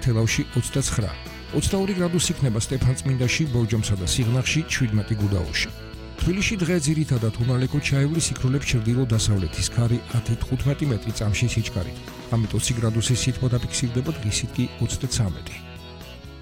თელავში 29, 22 გრადუსი იქნება სტეფანწმინდაში, ბორჯომსა და სიღნაღში 17 გუდაოში. თბილისში დღე ძირითადად უნალეკო ჩაივლის იქროლებს ჩრდილო-დასავლეთის ქარი 10-15 მეტრი წამში სიჩქარით. ამიტომ 20 გრადუსის სითბო დაფიქსირდება, დღისით კი 33.